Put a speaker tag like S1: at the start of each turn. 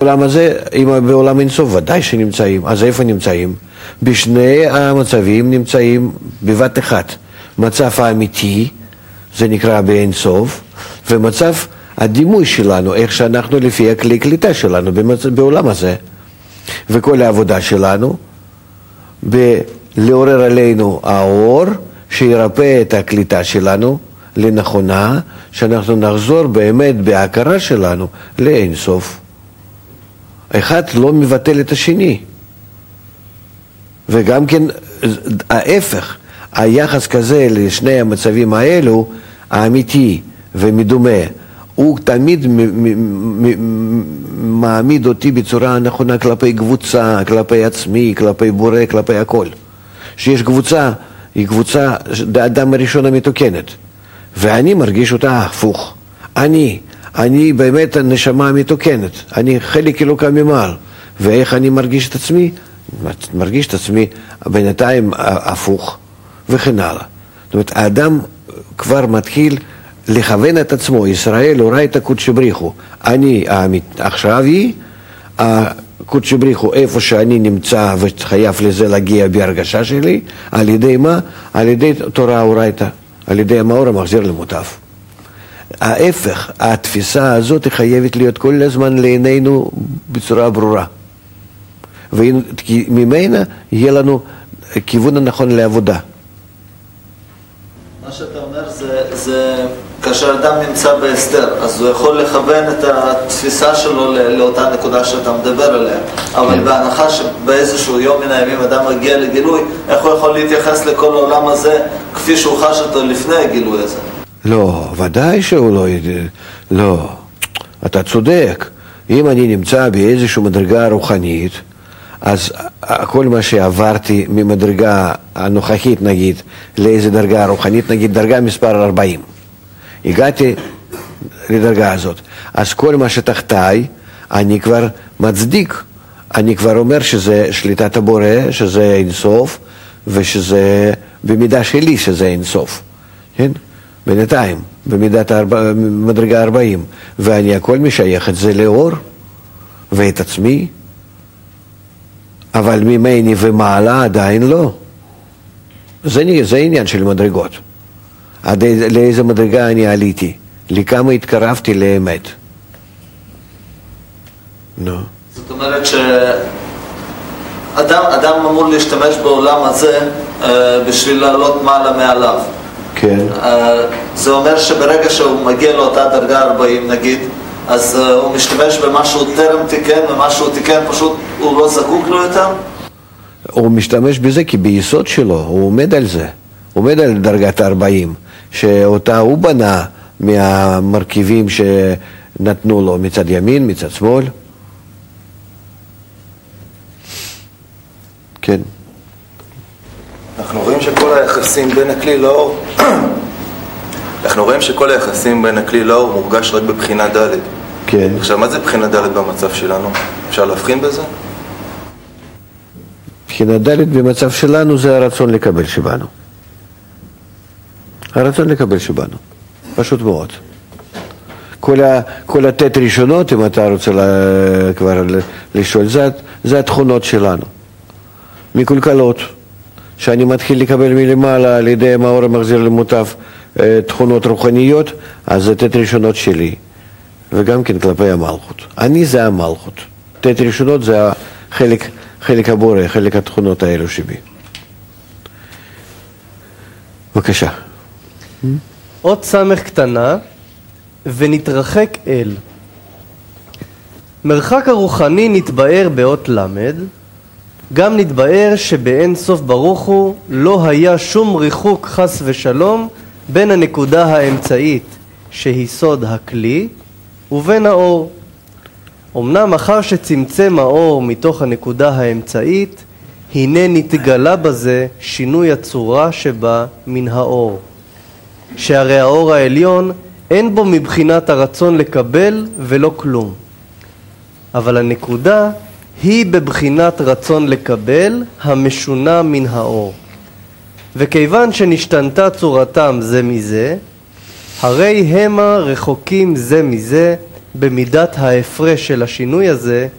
S1: בעולם הזה, אם בעולם אינסוף ודאי שנמצאים. אז איפה נמצאים? בשני המצבים נמצאים בבת אחת. מצב האמיתי, זה נקרא באינסוף, ומצב הדימוי שלנו, איך שאנחנו לפי הכלי קליטה שלנו בעולם הזה. וכל העבודה שלנו, לעורר עלינו האור, שירפא את הקליטה שלנו לנכונה, שאנחנו נחזור באמת בהכרה שלנו לאינסוף. אחד לא מבטל את השני. וגם כן ההפך, היחס כזה לשני המצבים האלו, האמיתי ומדומה, הוא תמיד מעמיד אותי בצורה נכונה כלפי קבוצה, כלפי עצמי, כלפי בורא, כלפי הכל. שיש קבוצה, היא קבוצה, האדם הראשון המתוקנת, ואני מרגיש אותה הפוך. אני באמת הנשמה המתוקנת, אני חלק אלוקה ממעל. ואיך אני מרגיש את עצמי? מרגיש את עצמי בינתיים הפוך, וכן הלאה. זאת אומרת, האדם כבר מתחיל לכוון את עצמו, ישראל הורא את הקודש בריחו. אני עכשיו היא, הקודש בריחו איפה שאני נמצא וחייב לזה להגיע בהרגשה שלי, על ידי מה? על ידי תורה הורייתא, על ידי המאור המחזיר למוטב. ההפך, התפיסה הזאת חייבת להיות כל הזמן לעינינו בצורה ברורה. וממנה יהיה לנו כיוון הנכון לעבודה.
S2: מה שאתה אומר זה כאשר אדם נמצא בהסדר, אז הוא יכול לכוון את התפיסה שלו לאותה נקודה שאתה מדבר עליה. אבל בהנחה שבאיזשהו יום מן הימים אדם מגיע לגילוי, איך הוא יכול להתייחס לכל העולם הזה כפי שהוא חש אותו לפני הגילוי הזה?
S1: לא, ודאי שהוא לא ידע. לא, אתה צודק. אם אני נמצא באיזושהי מדרגה רוחנית, אז כל מה שעברתי ממדרגה הנוכחית, נגיד, לאיזו דרגה רוחנית, נגיד דרגה מספר 40. הגעתי לדרגה הזאת. אז כל מה שתחתיי, אני כבר מצדיק. אני כבר אומר שזה שליטת הבורא, שזה אינסוף, ושזה במידה שלי שזה אינסוף. כן? בינתיים, במידת מדרגה 40. ואני הכל משייך את זה לאור, ואת עצמי, אבל ממני ומעלה עדיין לא. זה עניין של מדרגות. עד לאיזה מדרגה אני עליתי, לכמה התקרבתי לאמת.
S2: זאת אומרת שאדם אמור להשתמש בעולם הזה בשביל לעלות מעלה מעליו.
S1: כן.
S2: זה אומר שברגע שהוא מגיע לאותה דרגה 40 נגיד, אז הוא משתמש במה שהוא טרם תיקן, ומה שהוא תיקן פשוט הוא לא זקוק לו יותר?
S1: הוא משתמש בזה כי ביסוד שלו, הוא עומד על זה. הוא עומד על דרגת 40, שאותה הוא בנה מהמרכיבים שנתנו לו מצד ימין, מצד שמאל. כן.
S3: אנחנו רואים שכל היחסים בין הכלי לאור מורגש רק בבחינה ד'.
S1: כן.
S3: עכשיו, מה זה בחינה ד' במצב שלנו? אפשר להבחין בזה?
S1: בחינה ד' במצב שלנו זה הרצון לקבל שבנו. הרצון לקבל שבנו. פשוט מאוד. כל התת ראשונות, אם אתה רוצה כבר לשאול, זה התכונות שלנו. מקולקלות. שאני מתחיל לקבל מלמעלה על ידי המאור המחזיר למוטב תכונות רוחניות, אז זה תת ראשונות שלי, וגם כן כלפי המלכות. אני זה המלכות. תת ראשונות זה חלק הבורא, חלק התכונות האלו שבי. בבקשה.
S4: עוד סמך קטנה, ונתרחק אל. מרחק הרוחני נתבאר באות למד, גם נתבאר שבאין סוף ברוך הוא לא היה שום ריחוק חס ושלום בין הנקודה האמצעית שהיא סוד הכלי ובין האור. אמנם אחר שצמצם האור מתוך הנקודה האמצעית, הנה נתגלה בזה שינוי הצורה שבה מן האור. שהרי האור העליון אין בו מבחינת הרצון לקבל ולא כלום. אבל הנקודה היא בבחינת רצון לקבל המשונה מן האור. וכיוון שנשתנתה צורתם זה מזה, הרי המה רחוקים זה מזה במידת ההפרש של השינוי הזה